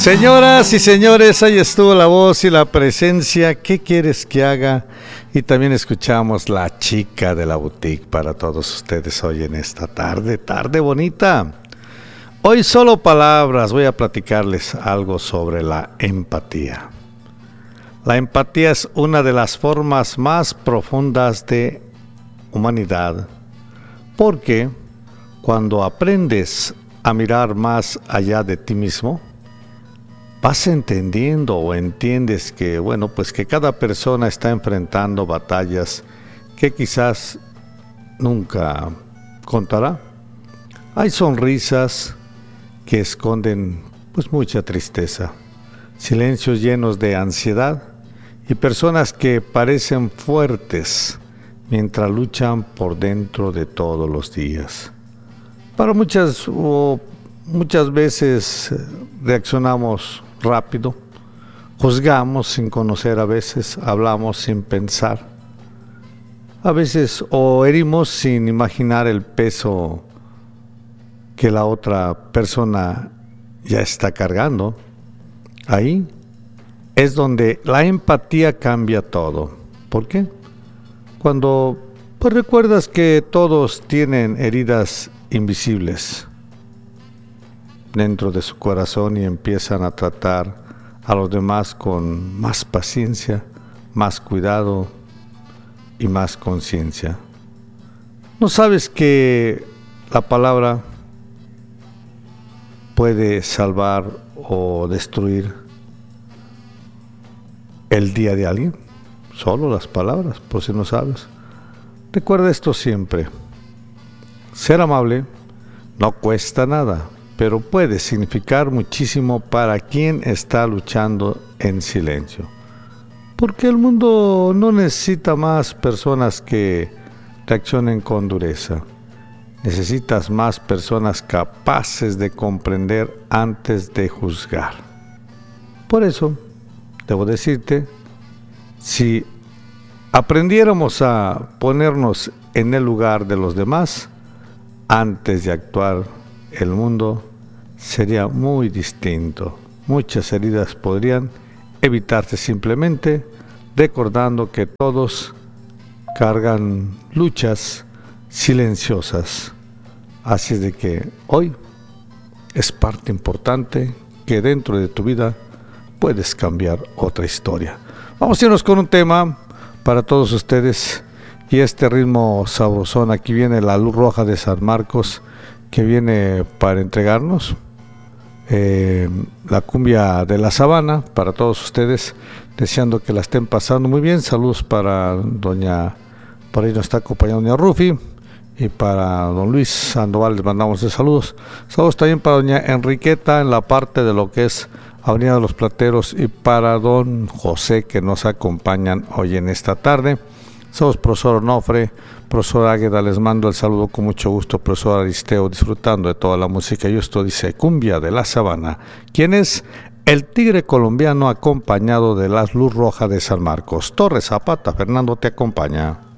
Señoras y señores, ahí estuvo la voz y la presencia. ¿Qué quieres que haga? Y también escuchamos La Chica de la Boutique para todos ustedes hoy en esta tarde, tarde bonita. Hoy solo palabras, voy a platicarles algo sobre la empatía. La empatía es una de las formas más profundas de humanidad, porque cuando aprendes a mirar más allá de ti mismo, vas entendiendo o entiendes que, pues que cada persona está enfrentando batallas que quizás nunca contará. Hay sonrisas que esconden pues mucha tristeza, silencios llenos de ansiedad y personas que parecen fuertes mientras luchan por dentro de todos los días. Para muchas veces reaccionamos rápido, juzgamos sin conocer a veces, hablamos sin pensar, a veces o herimos sin imaginar el peso que la otra persona ya está cargando. Ahí es donde la empatía cambia todo. ¿Por qué? Cuando pues recuerdas que todos tienen heridas invisibles dentro de su corazón y empiezan a tratar a los demás con más paciencia, más cuidado y más conciencia. ¿No sabes que la palabra puede salvar o destruir el día de alguien? Solo las palabras, por si no sabes. Recuerda esto siempre. Ser amable no cuesta nada, pero puede significar muchísimo para quien está luchando en silencio. Porque el mundo no necesita más personas que reaccionen con dureza. Necesitas más personas capaces de comprender antes de juzgar. Por eso, debo decirte, si aprendiéramos a ponernos en el lugar de los demás, antes de actuar, el mundo sería muy distinto. Muchas heridas podrían evitarse simplemente recordando que todos cargan luchas silenciosas. Así es de que hoy es parte importante que dentro de tu vida puedes cambiar otra historia. Vamos a irnos con un tema para todos ustedes y este ritmo sabrosón. Aquí viene la Luz Roja de San Marcos, que viene para entregarnos la cumbia de la sabana para todos ustedes, deseando que la estén pasando muy bien. Saludos para por ahí nos está acompañando doña Rufi, y para don Luis Sandoval les mandamos de saludos. Saludos también para doña Enriqueta en la parte de lo que es Avenida de los Plateros, y para don José, que nos acompañan hoy en esta tarde. Saludos, profesor Onofre, profesor Águeda, les mando el saludo con mucho gusto, profesor Aristeo, disfrutando de toda la música. Y esto dice Cumbia de la Sabana, quien es el tigre colombiano acompañado de la Luz Roja de San Marcos. Torres Zapata, Fernando te acompaña.